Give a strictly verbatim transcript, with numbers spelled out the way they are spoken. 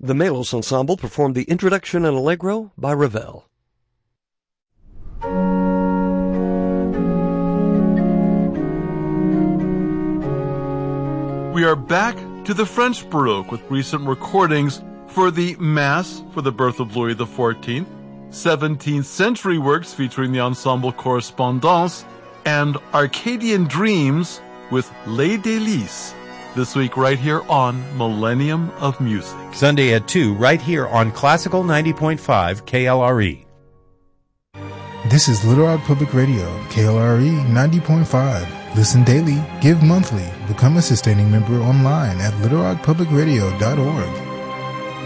The Melos Ensemble performed the introduction and Allegro by Ravel. We are back to the French Baroque with recent recordings for the Mass for the birth of Louis the fourteenth, seventeenth century works featuring the Ensemble Correspondance, and Arcadian Dreams with Les Délices. This week right here on Millennium of Music. Sunday at two, right here on Classical ninety point five K L R E. This is Little Rock Public Radio, K L R E ninety point five. Listen daily, give monthly, become a sustaining member online at little rock public radio dot org.